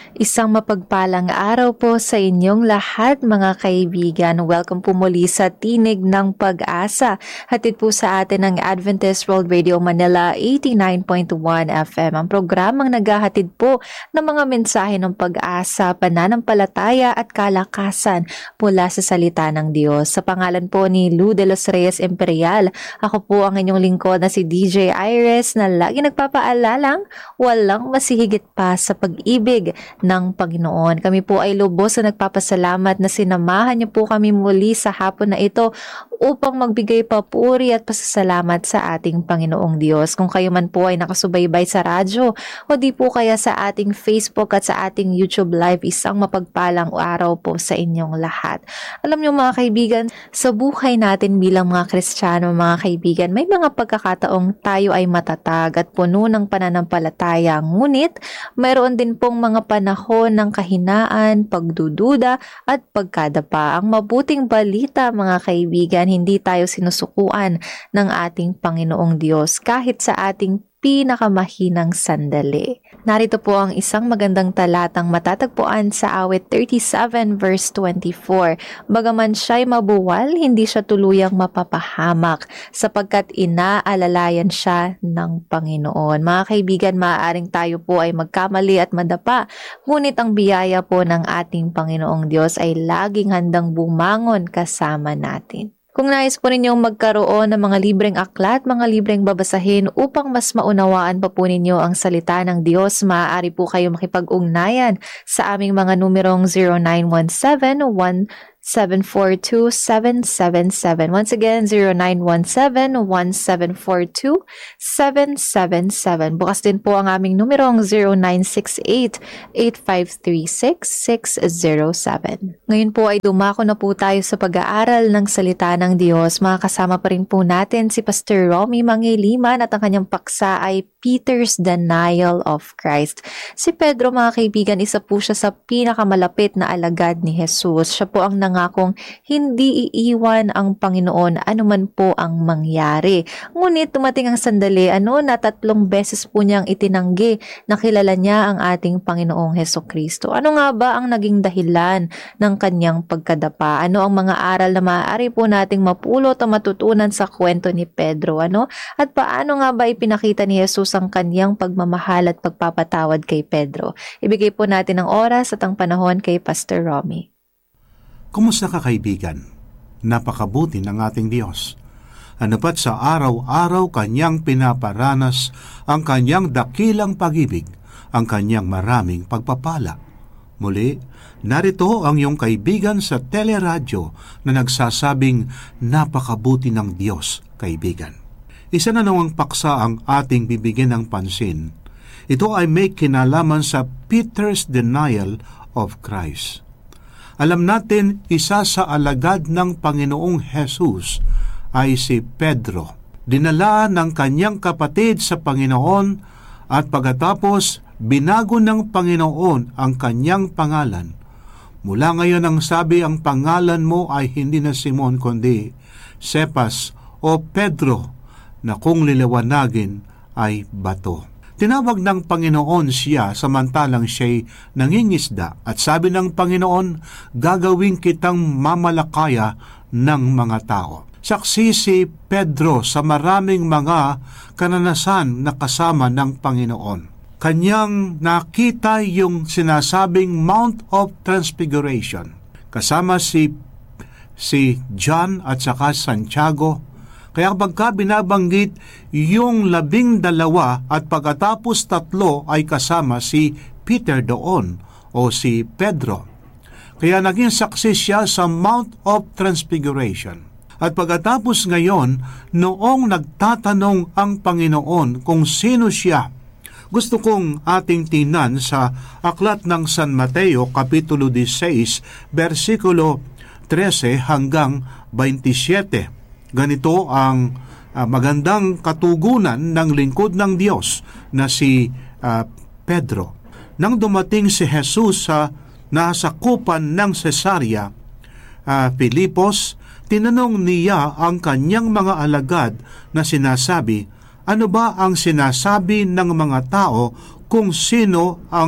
Isang mapagpalang araw po sa inyong lahat mga kaibigan. Welcome po muli sa Tinig ng Pag-asa. Hatid po sa atin ng Adventist World Radio Manila 89.1 FM. Ang programang naghahatid po ng mga mensahe ng pag-asa, pananampalataya at kalakasan mula sa salita ng Diyos. Sa pangalan po ni Lou de los Reyes Imperial, ako po ang inyong lingkod na si DJ Iris na lagi nagpapaalalang walang masihigit pa sa pag-ibig ng Panginoon. Kami po ay lubos na nagpapasalamat na sinamahan niyo po kami muli sa hapon na ito upang magbigay papuri at pasasalamat sa ating Panginoong Diyos. Kung kayo man po ay nakasubaybay sa radyo o di po kaya sa ating Facebook at sa ating YouTube Live, isang mapagpalang araw po sa inyong lahat. Alam niyo mga kaibigan, sa buhay natin bilang mga Kristiyano, mga kaibigan, may mga pagkakataong tayo ay matatag at puno ng pananampalataya. Ngunit, mayroon din pong mga panahon ng kahinaan, pagdududa at pagkadapa. Ang mabuting balita mga kaibigan, hindi tayo sinusukuan ng ating Panginoong Diyos kahit sa ating pinakamahinang sandali. Narito po ang isang magandang talatang matatagpuan sa awit 37 verse 24. Bagaman siya'y mabuwal, hindi siya tuluyang mapapahamak sapagkat inaalalayan siya ng Panginoon. Mga kaibigan, maaaring tayo po ay magkamali at madapa, ngunit ang biyaya po ng ating Panginoong Diyos ay laging handang bumangon kasama natin. Kung nais po ninyong magkaroon ng mga libreng aklat, mga libreng babasahin upang mas maunawaan pa po ninyo ang salita ng Diyos, maaari po kayo makipag-ugnayan sa aming mga numerong 0917-1742-777. Once again, 0917-1742-777. Bukas din po ang aming numerong 0968-8536-607. Ngayon po ay dumako na po tayo sa pag-aaral ng salita ng Diyos. Makakasama pa rin po natin si Pastor Romy Mangiliman at ang kanyang paksa ay Peter's Denial of Christ. Si Pedro, mga kaibigan, isa po siya sa pinakamalapit na alagad ni Jesus. Siya po ang nangakong hindi iiwan ang Panginoon anuman po ang mangyari. Ngunit dumating ang sandali na 3 beses po niyang itinanggi na kilala niya ang ating Panginoong Hesukristo. Ano nga ba ang naging dahilan ng kanyang pagkadapa? Ano ang mga aral na maaari po nating mapulot o matutunan sa kwento ni Pedro? At paano nga ba ipinakita ni Jesus ang kanyang pagmamahal at pagpapatawad kay Pedro? Ibigay po natin ang oras at ang panahon kay Pastor Romy. Kumusta ka kaibigan? Napakabuti ng ating Diyos. Anupat sa araw-araw kanyang pinaparanas ang kanyang dakilang pag-ibig, ang kanyang maraming pagpapala. Muli, narito ang iyong kaibigan sa teleradyo na nagsasabing napakabuti ng Diyos, kaibigan. Isa na nawang paksa ang ating bibigyan ng pansin. Ito ay may kinalaman sa Peter's Denial of Christ. Alam natin, isa sa alagad ng Panginoong Jesus ay si Pedro. Dinala ng kanyang kapatid sa Panginoon at pagkatapos binago ng Panginoon ang kanyang pangalan. Mula ngayon ang sabi, ang pangalan mo ay hindi na Simon kundi Cephas o Pedro, na kung liliwanagin ay bato. Tinawag ng Panginoon siya samantalang siya'y nangingisda at sabi ng Panginoon, gagawin kitang mamalakaya ng mga tao. Saksi si Pedro sa maraming mga karanasan na kasama ng Panginoon. Kanyang nakita yung sinasabing Mount of Transfiguration. Kasama si John at saka Santiago. Kaya pagka binabanggit yung 12 at pagkatapos 3 ay kasama si Peter doon o si Pedro. Kaya naging saksi siya sa Mount of Transfiguration. At pagkatapos ngayon, noong nagtatanong ang Panginoon kung sino siya, gusto kong ating tingnan sa Aklat ng San Mateo, Kapitulo 16, versikulo 13 hanggang 27. Ganito ang magandang katugunan ng lingkod ng Diyos na si Pedro. Nang dumating si Jesus sa nasakupan ng Cesarea Filipos, tinanong niya ang kanyang mga alagad na sinasabi, ano ba ang sinasabi ng mga tao kung sino ang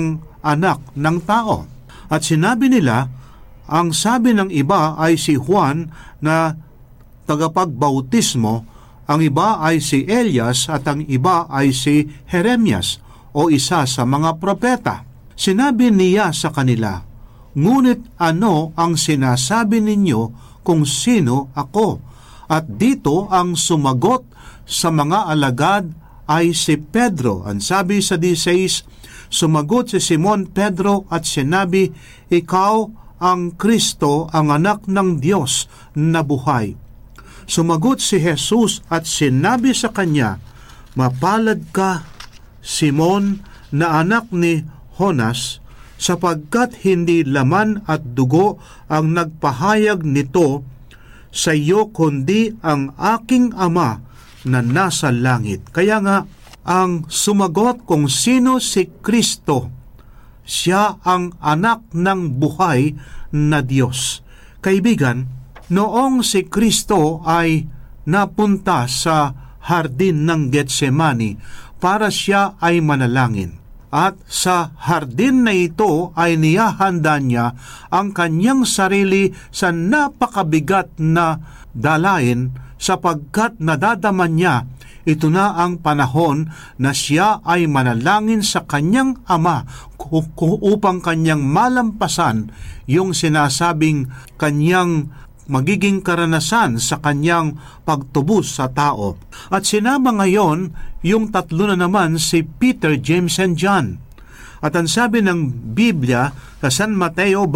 anak ng tao. At sinabi nila, ang sabi ng iba ay si Juan na tagapagbautismo, ang iba ay si Elias at ang iba ay si Jeremias o isa sa mga propeta. Sinabi niya sa kanila, ngunit ano ang sinasabi ninyo kung sino ako? At dito ang sumagot sa mga alagad ay si Pedro. Ang sabi sa 16, sumagot si Simon Pedro at sinabi, ikaw ang Kristo, ang anak ng Diyos na buhay. Sumagot si Jesus at sinabi sa kanya, mapalad ka, Simon, na anak ni Jonas, sapagkat hindi laman at dugo ang nagpahayag nito sa iyo, kundi ang aking Ama na nasa langit. Kaya nga, ang sumagot kung sino si Kristo, siya ang anak ng buhay na Diyos. Kaibigan, noong si Kristo ay napunta sa hardin ng Getsemani para siya ay manalangin. At sa hardin na ito ay niyahanda niya ang kanyang sarili sa napakabigat na dalain sapagkat nadadama niya ito na ang panahon na siya ay manalangin sa kanyang Ama upang kanyang malampasan yung sinasabing kanyang magiging karanasan sa kanyang pagtubos sa tao. At sinama ngayon yung tatlo na naman si Peter, James, and John. At ang sabi ng Biblia sa San Mateo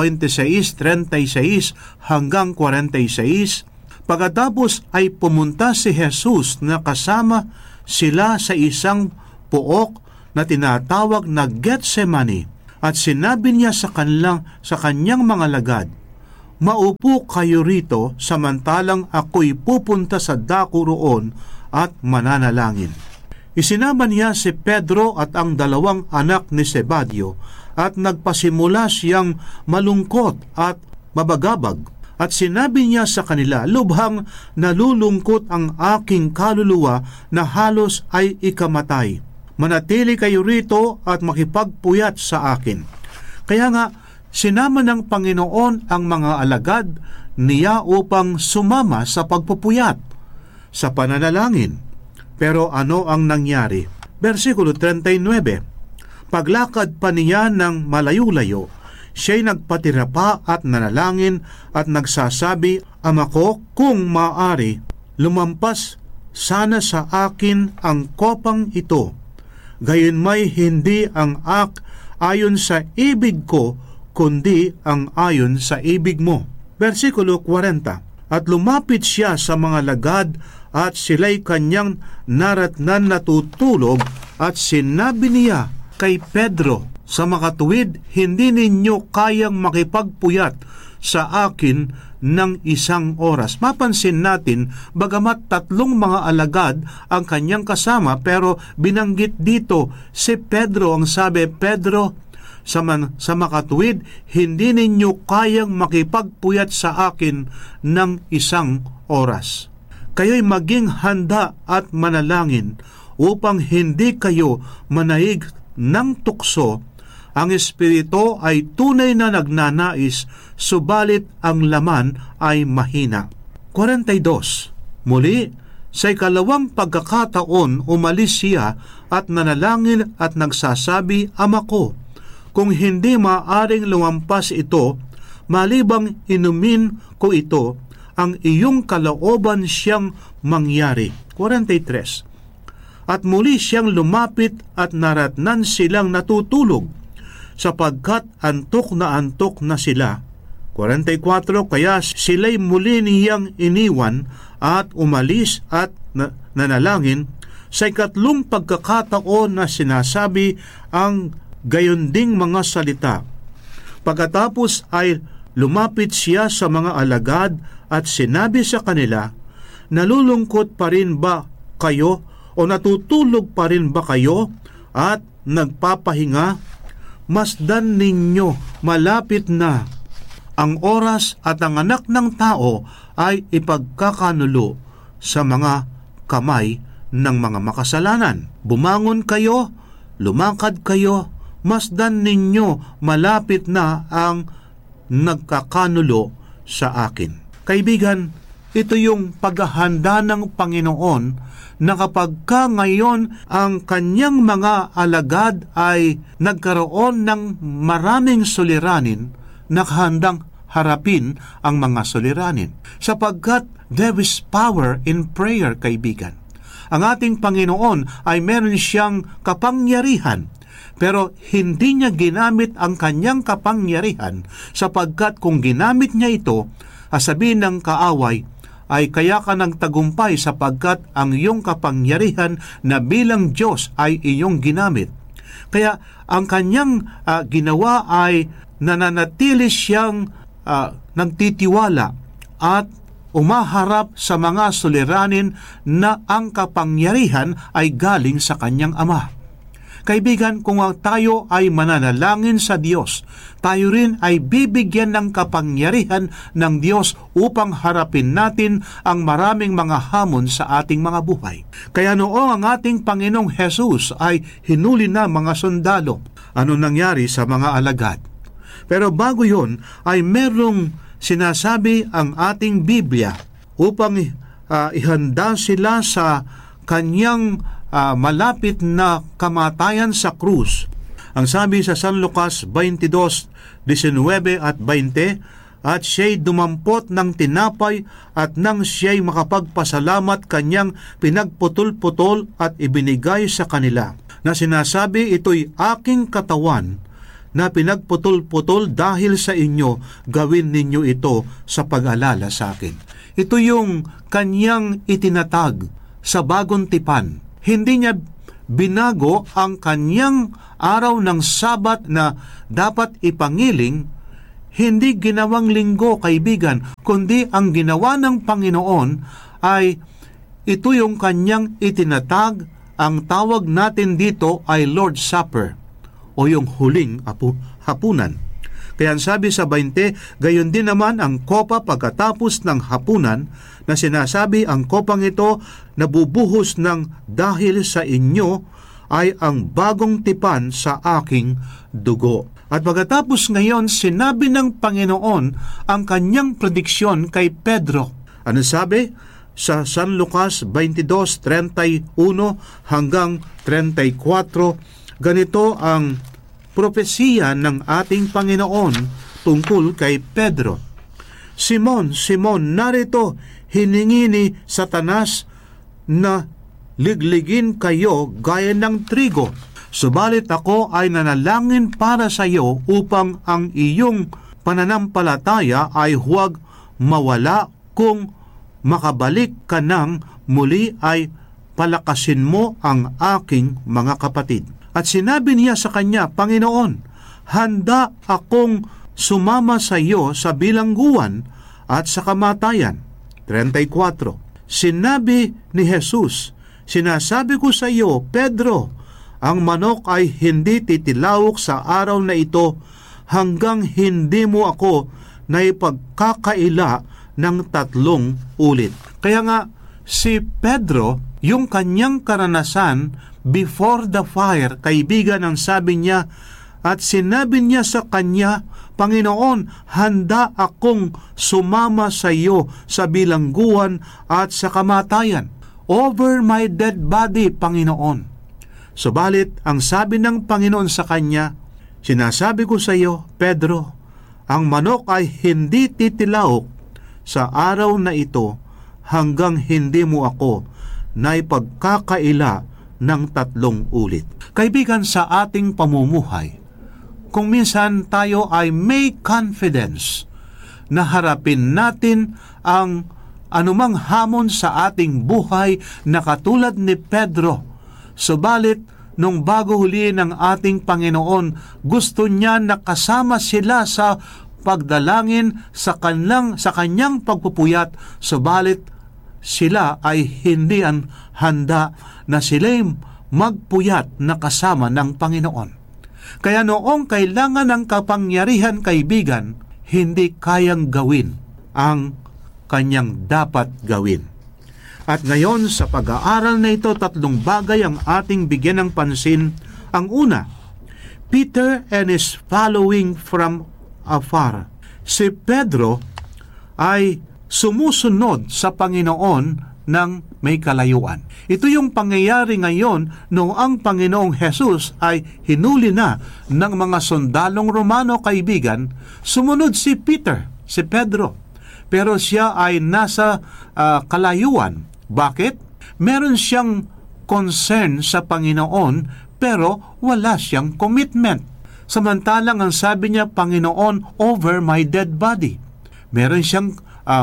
26:36 hanggang 46, pagkatapos ay pumunta si Jesus na kasama sila sa isang pook na tinatawag na Getsemani at sinabi niya sa kanyang mga lagad, maupo kayo rito samantalang ako'y pupunta sa dako roon at mananalangin. Isinama niya si Pedro at ang dalawang anak ni Zebedeo at nagpasimula siyang malungkot at mabagabag. At sinabi niya sa kanila, lubhang nalulungkot ang aking kaluluwa na halos ay ikamatay. Manatili kayo rito at makipagpuyat sa akin. Kaya nga, sinama ng Panginoon ang mga alagad niya upang sumama sa pagpupuyat, sa pananalangin. Pero ano ang nangyari? Versikulo 39, paglakad pa niya ng malayo-layo, siya'y nagpatira pa at nanalangin at nagsasabi, Ama ko, kung maaari, lumampas sana sa akin ang kopang ito. Gayon may hindi ang ayon sa ibig ko, kundi ang ayon sa ibig mo. Versikulo 40, at lumapit siya sa mga lagad at sila'y kanyang naratnan natutulog at sinabi niya kay Pedro, sa makatuwid, hindi ninyo kayang makipagpuyat sa akin ng 1 oras. Mapansin natin, bagamat 3 mga alagad ang kanyang kasama, pero binanggit dito si Pedro. Ang sabi, Pedro, sa makatuwid, hindi ninyo kayang makipagpuyat sa akin ng 1 oras. Kayo'y maging handa at manalangin upang hindi kayo manaig ng tukso. Ang espiritu ay tunay na nagnanais, subalit ang laman ay mahina. 42. Muli, sa ikalawang pagkakataon, umalis siya at nanalangin at nagsasabi, Ama ko, kung hindi maaring lumampas ito, malibang inumin ko ito, ang iyong kalooban siyang mangyari. 43. At muli siyang lumapit at naratnan silang natutulog, sapagkat antok na sila. 44, kaya sila'y muli niyang iniwan at umalis at nanalangin sa ikatlong pagkakataon na sinasabi ang gayon ding mga salita. Pagkatapos ay lumapit siya sa mga alagad at sinabi sa kanila, nalulungkot pa rin ba kayo o natutulog pa rin ba kayo at nagpapahinga? Masdan ninyo, malapit na ang oras at ang anak ng tao ay ipagkakanulo sa mga kamay ng mga makasalanan. Bumangon kayo, lumakad kayo, masdan ninyo malapit na ang nagkakanulo sa akin. Kaibigan, ito yung paghahanda ng Panginoon na kapag ka ngayon ang kanyang mga alagad ay nagkaroon ng maraming suliranin, nakahandang harapin ang mga suliranin. Sapagkat there is power in prayer, kaibigan. Ang ating Panginoon ay meron siyang kapangyarihan, pero hindi niya ginamit ang kanyang kapangyarihan sapagkat kung ginamit niya ito, sabihin ng kaaway, ay kaya ka nagtagumpay sapagkat ang iyong kapangyarihan na bilang Diyos ay iyong ginamit. Kaya ang kanyang ginawa ay nananatili siyang nagtitiwala at umaharap sa mga suliranin na ang kapangyarihan ay galing sa kanyang Ama. Kaibigan, kung tayo ay mananalangin sa Diyos, tayo rin ay bibigyan ng kapangyarihan ng Diyos upang harapin natin ang maraming mga hamon sa ating mga buhay. Kaya noong ang ating Panginoong Hesus ay hinuli na mga sundalo, ano nangyari sa mga alagad? Pero bago yon ay merong sinasabi ang ating Biblia upang ihanda sila sa kanyang malapit na kamatayan sa krus. Ang sabi sa San Lucas 22:19 at 20, at siya'y dumampot ng tinapay at nang siya'y makapagpasalamat kanyang pinagputol-putol at ibinigay sa kanila, na sinasabi, ito'y aking katawan na pinagputol-putol dahil sa inyo, gawin ninyo ito sa pag-alala sa akin. Ito yung kanyang itinatag sa bagong tipan. Hindi niya binago ang kanyang araw ng Sabat na dapat ipangiling, hindi ginawang linggo, kaibigan, kundi ang ginawa ng Panginoon ay ito yung kanyang itinatag. Ang tawag natin dito ay Lord's Supper o yung huling hapunan. Kaya sabi sa 20, gayon din naman ang kopa pagkatapos ng hapunan, na sinasabi ang kopang ito nabubuhos ng dahil sa inyo ay ang bagong tipan sa aking dugo. At pagkatapos ngayon, sinabi ng Panginoon ang kanyang prediksyon kay Pedro. Ano sabi? Sa San Lucas 22:31 hanggang 34, ganito ang propesiya ng ating Panginoon tungkol kay Pedro. Simon, Simon, narito, hiningi ni Satanas na ligligin kayo gaya ng trigo. Subalit ako ay nanalangin para sa iyo upang ang iyong pananampalataya ay huwag mawala. Kung makabalik ka ng muli ay palakasin mo ang aking mga kapatid. At sinabi niya sa kanya, Panginoon, handa akong sumama sa iyo sa bilangguan at sa kamatayan. 34. Sinabi ni Jesus, sinasabi ko sa iyo, Pedro, ang manok ay hindi titilawok sa araw na ito hanggang hindi mo ako naipagkakaila ng 3 ulit. Kaya nga, si Pedro, yung kanyang karanasan before the fire, kaibigan, ang sabi niya, at sinabi niya sa kanya, Panginoon, handa akong sumama sa iyo sa bilangguan at sa kamatayan. Over my dead body, Panginoon. Subalit, ang sabi ng Panginoon sa kanya, sinasabi ko sa iyo, Pedro, ang manok ay hindi titilawok sa araw na ito hanggang hindi mo ako naipagkakaila ng 3 ulit. Kaibigan, sa ating pamumuhay, kung minsan tayo ay may confidence na harapin natin ang anumang hamon sa ating buhay na katulad ni Pedro, subalit nung bago huliin ng ating Panginoon, gusto niya nakasama sila sa pagdalangin sa kanyang pagpupuyat, subalit sila ay hindi handa na sila'y magpuyat na kasama ng Panginoon. Kaya noong kailangan ng kapangyarihan, kaibigan, hindi kayang gawin ang kanyang dapat gawin. At ngayon sa pag-aaral na ito, 3 bagay ang ating bigyan ng pansin. Ang una, Peter and is following from afar. Si Pedro ay sumusunod sa Panginoon ng may kalayuan. Ito yung pangyayari ngayon noong ang Panginoong Hesus ay hinuli na ng mga sundalong Romano, kaibigan. Sumunod si Peter, si Pedro. Pero siya ay nasa kalayuan. Bakit? Meron siyang concern sa Panginoon pero wala siyang commitment. Samantalang ang sabi niya, Panginoon, over my dead body. Meron siyang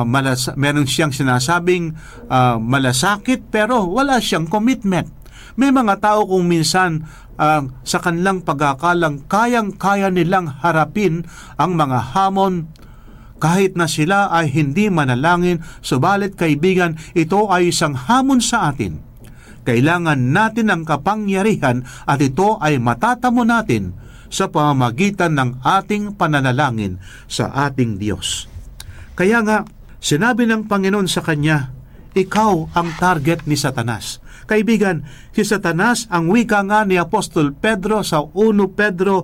sinasabing malasakit pero wala siyang commitment. May mga tao kung minsan sa kanilang pagkakalang kayang-kaya nilang harapin ang mga hamon kahit na sila ay hindi manalangin. Subalit kaibigan, ito ay isang hamon sa atin. Kailangan natin ang kapangyarihan at ito ay matatamo natin sa pamamagitan ng ating pananalangin sa ating Diyos. Kaya nga, sinabi ng Panginoon sa kanya, ikaw ang target ni Satanas. Kaibigan, si Satanas, ang wika nga ni Apostol Pedro sa 1 Pedro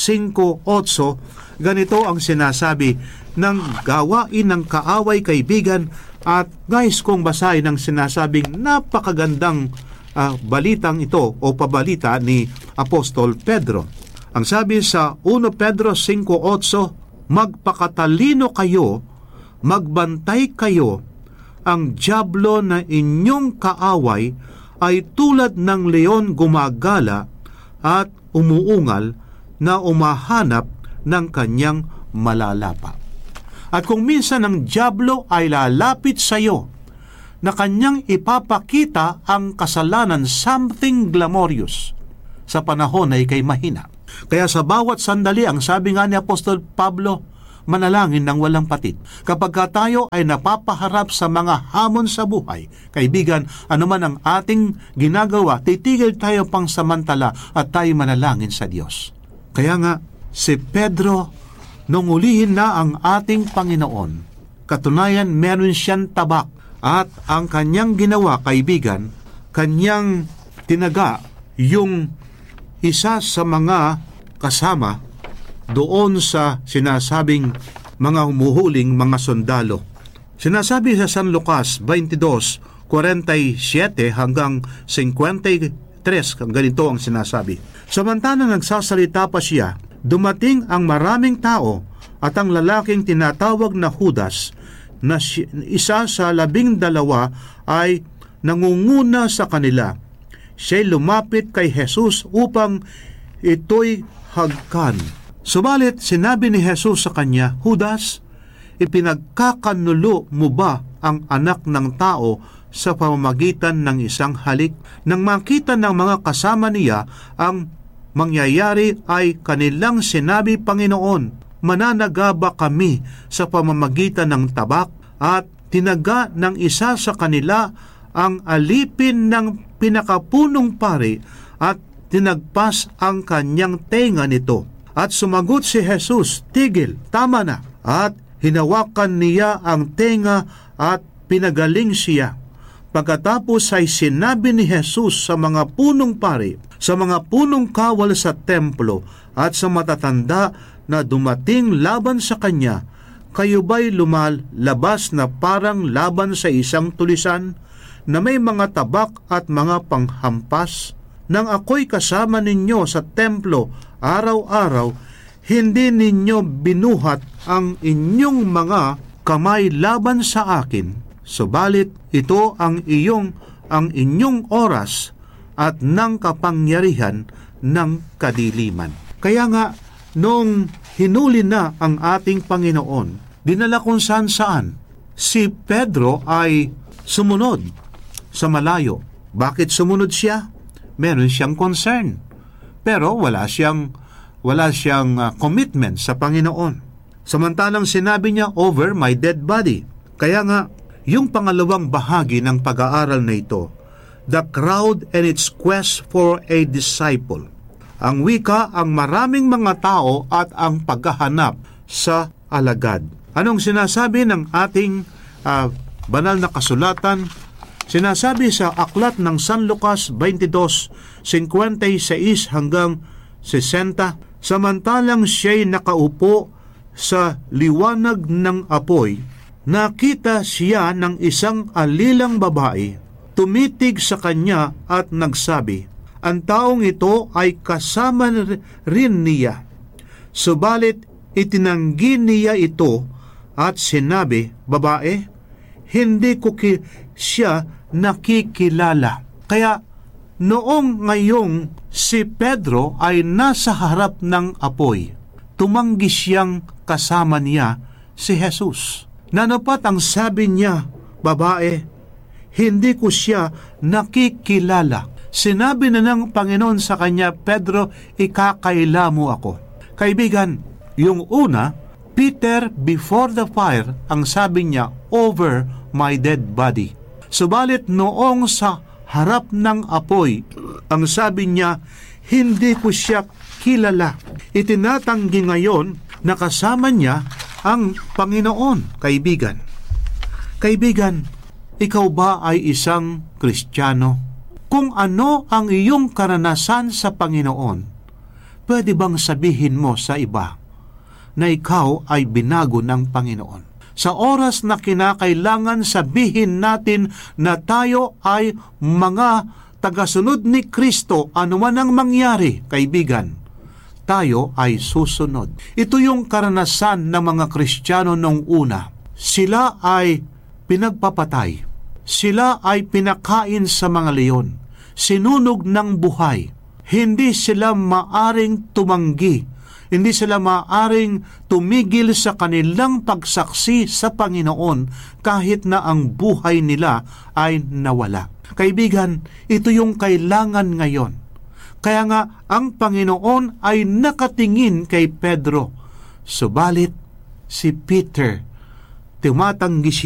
5:8, ganito ang sinasabi ng gawain ng kaaway, kaibigan. At guys, kung basahin ang sinasabing napakagandang balitang ito o pabalita ni Apostol Pedro. Ang sabi sa 1 Pedro 5:8, magpakatalino kayo, magbantay kayo, ang dyablo na inyong kaaway ay tulad ng leon gumagala at umuungal na umahanap ng kanyang malalapa. At kung minsan ang dyablo ay lalapit sa iyo na kanyang ipapakita ang kasalanan, something glamorous, sa panahon ay kay mahina. Kaya sa bawat sandali, ang sabi nga ni Apostol Pablo, manalangin ng walang patid. Kapag tayo ay napapaharap sa mga hamon sa buhay, kaibigan, anuman ang ating ginagawa, titigil tayo pang samantala at tayo manalangin sa Diyos. Kaya nga, si Pedro, nung ulihin na ang ating Panginoon, katunayan meron siyang tabak at ang kanyang ginawa, kaibigan, kanyang tinaga yung isa sa mga kasama doon sa sinasabing mga humuhuling mga sundalo. Sinasabi sa San Lucas 22:47 hanggang 53, ganito ang sinasabi. Samantalang nagsasalita pa siya, dumating ang maraming tao at ang lalaking tinatawag na Judas, na isa sa 12 ay nangunguna sa kanila. Siya'y lumapit kay Jesus upang ito'y hagkan. Subalit sinabi ni Jesus sa kanya, Judas, ipinagkakanulo mo ba ang anak ng tao sa pamamagitan ng isang halik? Nang makita ng mga kasama niya ang mangyayari ay kanilang sinabi, Panginoon, mananaga ba kami sa pamamagitan ng tabak? At tinaga ng isa sa kanila ang alipin ng pinakapunong pari at tinagpas ang kanyang tenga nito. At sumagot si Jesus, tigil, tama na. At hinawakan niya ang tenga at pinagaling siya. Pagkatapos ay sinabi ni Jesus sa mga punong pari, sa mga punong kawal sa templo at sa matatanda na dumating laban sa kanya, kayo ba'y lumalabas na parang laban sa isang tulisan na may mga tabak at mga panghampas? Nang ako'y kasama ninyo sa templo araw-araw, hindi ninyo binuhat ang inyong mga kamay laban sa akin. Subalit ito ang inyong oras at ng kapangyarihan ng kadiliman. Kaya nga, nung hinuli na ang ating Panginoon, dinala kung saan-saan, si Pedro ay sumunod sa malayo. Bakit sumunod siya? Meron siyang concern, pero wala siyang commitment sa Panginoon. Samantalang sinabi niya, over my dead body. Kaya nga, yung pangalawang bahagi ng pag-aaral na ito, the crowd and its quest for a disciple. Ang wika, ang maraming mga tao at ang paghahanap sa alagad. Anong sinasabi ng ating banal na kasulatan? Sinasabi sa aklat ng San Lucas 22:56 hanggang 60, Samantalang siya'y nakaupo sa liwanag ng apoy, nakita siya ng isang alilang babae, tumitig sa kanya at nagsabi, ang taong ito ay kasama rin niya. Subalit itinanggi niya ito at sinabi, babae, hindi ko siya nakikilala. Kaya noong ngayong si Pedro ay nasa harap ng apoy, tumanggi siyang kasama niya si Jesus. Nanapat ang sabi niya, babae, hindi ko siya nakikilala. Sinabi na ng Panginoon sa kanya, Pedro, ikakaila mo ako. Kaibigan, yung una, Peter, before the fire, ang sabi niya, over my dead body. Subalit noong sa harap ng apoy, ang sabi niya, hindi ko siya kilala. Itinatanggi ngayon na kasama niya ang Panginoon, kaibigan. Kaibigan, ikaw ba ay isang Kristiyano? Kung ano ang iyong karanasan sa Panginoon, pwede bang sabihin mo sa iba na ikaw ay binago ng Panginoon? Sa oras na kinakailangan sabihin natin na tayo ay mga tagasunod ni Kristo, anuman ang mangyari, kaibigan, tayo ay susunod. Ito yung karanasan ng mga Kristiyano nung una. Sila ay pinagpapatay. Sila ay pinakain sa mga leon. Sinunog ng buhay. Hindi sila maaring tumanggi. Hindi sila maaring tumigil sa kanilang pagsaksi sa Panginoon kahit na ang buhay nila ay nawala. Kaibigan, ito yung kailangan ngayon. Kaya nga, ang Panginoon ay nakatingin kay Pedro. Subalit, si Peter, tumatanggi siya